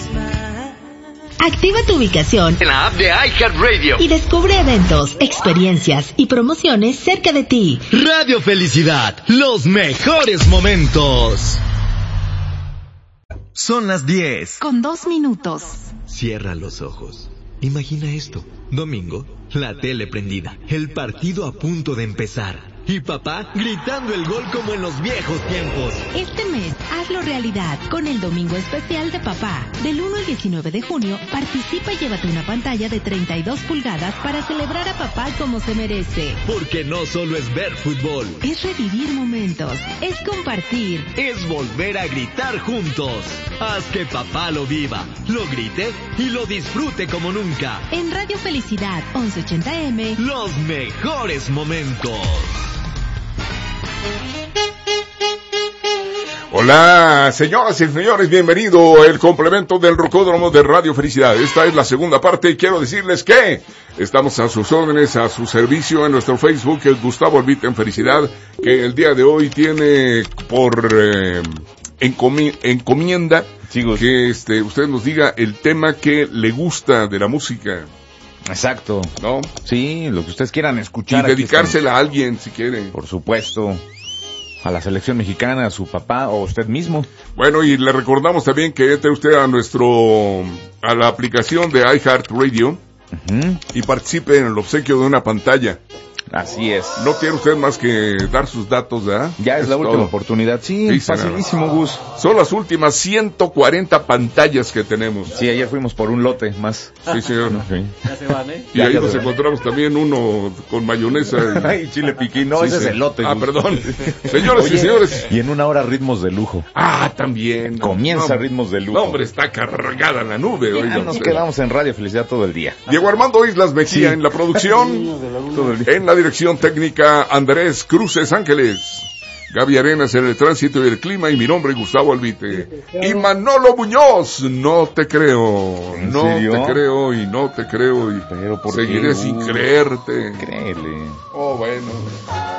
Activa tu ubicación en la app de iHeartRadio y descubre eventos, experiencias y promociones cerca de ti. Radio Felicidad, los mejores momentos. Son las 10. Con 2 minutos. Cierra los ojos. Imagina esto. Domingo, la tele prendida, el partido a punto de empezar. Y papá gritando el gol como en los viejos tiempos. Este mes, hazlo realidad con el Domingo Especial de Papá. Del 1 al 19 de junio, participa y llévate una pantalla de 32 pulgadas para celebrar a papá como se merece. Porque no solo es ver fútbol. Es revivir momentos, es compartir. Es volver a gritar juntos. Haz que papá lo viva, lo grite y lo disfrute como nunca. En Radio Felicidad 1180M. Los mejores momentos. Hola, señoras y señores, bienvenido el complemento del Rocódromo de Radio Felicidad. Esta es la segunda parte y quiero decirles que estamos a sus órdenes, a su servicio en nuestro Facebook, el Gustavo Albite en Felicidad, que el día de hoy tiene por encomienda que usted nos diga el tema que le gusta de la música. Exacto. ¿No? Sí, lo que ustedes quieran escuchar. Y dedicársela a alguien, si quieren. Por supuesto. A la selección mexicana, a su papá o a usted mismo. Bueno, y le recordamos también que entre usted a la aplicación de iHeartRadio y participe en el obsequio de una pantalla. Así es. No tiene usted más que dar sus datos, ¿verdad? Ya es la última oportunidad. Sí, facilísimo, Gus. Son las últimas 140 pantallas que tenemos. Sí, ayer fuimos por un lote más. Sí, señor. Okay. Ya se van, ¿eh? Y ahí nos encontramos también uno con mayonesa. Y chile piquín. No, sí, ese es el lote, Gus. Perdón. Señores y señores. Y en una hora ritmos de lujo. También. Comienza ritmos de lujo. No, hombre, está cargada la nube. Ya nos quedamos en Radio Felicidad todo el día. Diego Armando Islas Mejía en la producción. Todo el día. En la dirección técnica, Andrés Cruces Ángeles. Gaby Arenas en el tránsito y el clima, y mi nombre Gustavo Albite. Y Manolo Muñoz, no te creo. No te creo y no te creo y pero ¿por seguiré qué? sin creerte. Créele. Oh, bueno.